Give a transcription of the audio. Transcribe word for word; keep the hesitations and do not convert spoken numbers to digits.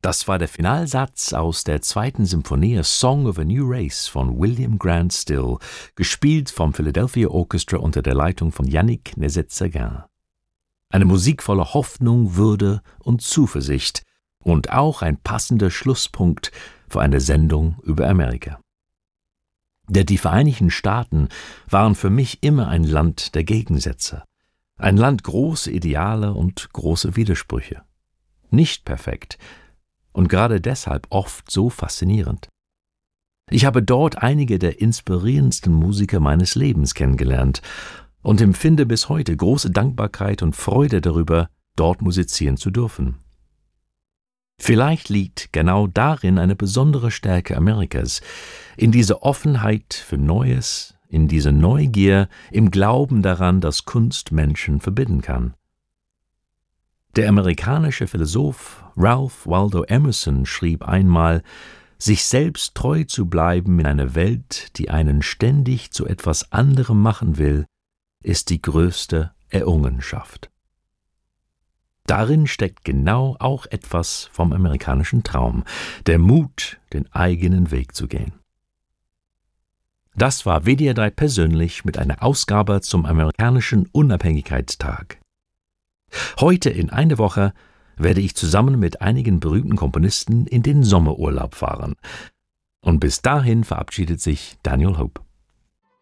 Das war der Finalsatz aus der zweiten Symphonie A Song of a New Race von William Grant Still, gespielt vom Philadelphia Orchestra unter der Leitung von Yannick Nézet-Séguin. Eine Musik voller Hoffnung, Würde und Zuversicht und auch ein passender Schlusspunkt für eine Sendung über Amerika. Denn die Vereinigten Staaten waren für mich immer ein Land der Gegensätze, ein Land großer Ideale und großer Widersprüche. Nicht perfekt, und gerade deshalb oft so faszinierend. Ich habe dort einige der inspirierendsten Musiker meines Lebens kennengelernt und empfinde bis heute große Dankbarkeit und Freude darüber, dort musizieren zu dürfen. Vielleicht liegt genau darin eine besondere Stärke Amerikas, in dieser Offenheit für Neues, in dieser Neugier, im Glauben daran, dass Kunst Menschen verbinden kann. Der amerikanische Philosoph Ralph Waldo Emerson schrieb einmal, sich selbst treu zu bleiben in einer Welt, die einen ständig zu etwas anderem machen will, ist die größte Errungenschaft. Darin steckt genau auch etwas vom amerikanischen Traum, der Mut, den eigenen Weg zu gehen. Das war W D R drei persönlich mit einer Ausgabe zum amerikanischen Unabhängigkeitstag. Heute in einer Woche werde ich zusammen mit einigen berühmten Komponisten in den Sommerurlaub fahren. Und bis dahin verabschiedet sich Daniel Hope.